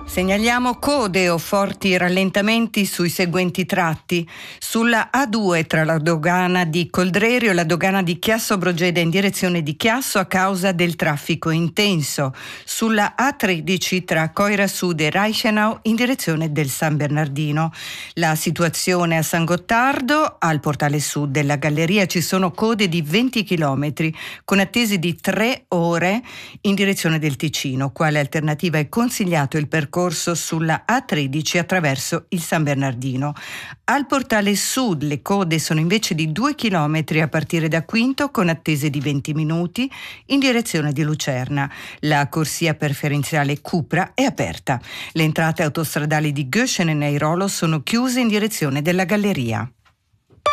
Segnaliamo code o forti rallentamenti sui seguenti tratti. Sulla A2 tra la dogana di Coldrerio e la dogana di Chiasso Brogeda in direzione di Chiasso a causa del traffico intenso. Sulla A13 tra Coira Sud e Reichenau in direzione del San Bernardino. La situazione a San Gottardo, al portale sud della galleria, ci sono code di 20 km con attese di 3 ore in direzione del Ticino. Quale alternativa è consigliato il percorso sulla A13 attraverso il San Bernardino. Al portale sud le code sono invece di 2 km a partire da Quinto con attese di 20 minuti in direzione di Lucerna. La corsia preferenziale Cupra è aperta. Le entrate autostradali di Göschenen e Airolo sono chiuse in direzione della galleria.